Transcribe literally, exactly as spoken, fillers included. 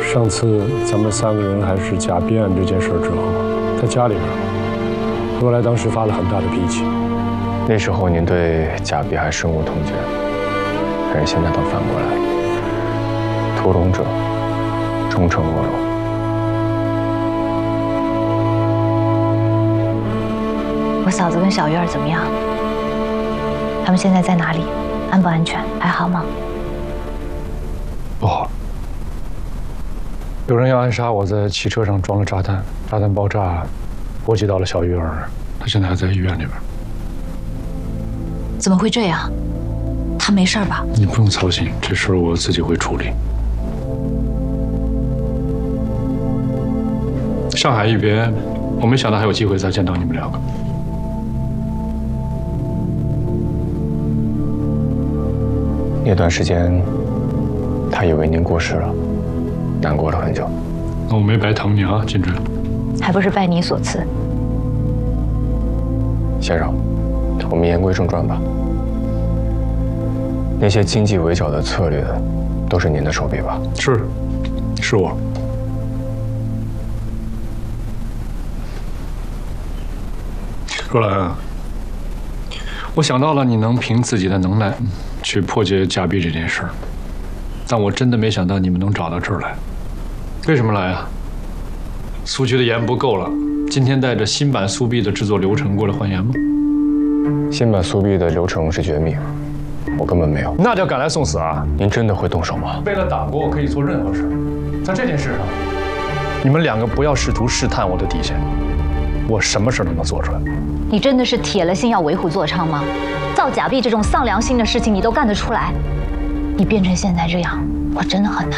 上次咱们三个人还是假币案这件事之后，在家里边，何来当时发了很大的脾气。 那时候您对假币还深恶痛绝，但是现在倒反过来了，屠龙者终成恶龙。 我嫂子跟小月儿怎么样？他们现在在哪里？安不安全？还好吗？ 不好。有人要暗杀我，在汽车上装了炸弹，炸弹爆炸，波及到了小月儿，她现在还在医院里边。 怎么会这样？她没事吧？ 你不用操心，这事儿我自己会处理。上海一别，我没想到还有机会再见到你们两个。 那段时间，他以为您过世了，难过了很久。 那我没白疼你啊，金枝。 还不是拜你所赐。 先生，我们言归正传吧。那些经济围剿的策略，都是您的手笔吧？ 是，是我。若兰啊，我想到了你能凭自己的能耐去破解假币这件事儿，但我真的没想到你们能找到这儿来。为什么来啊？苏区的盐不够了，今天带着新版苏币的制作流程过来还盐吗？ 新版苏币的流程是绝密，我根本没有。 那叫赶来送死啊！ 您真的会动手吗？ 为了党国，我可以做任何事。在这件事上，你们两个不要试图试探我的底线，我什么事都能做出来。 你真的是铁了心要为虎作伥吗？造假币这种丧良心的事情你都干得出来？你变成现在这样，我真的很难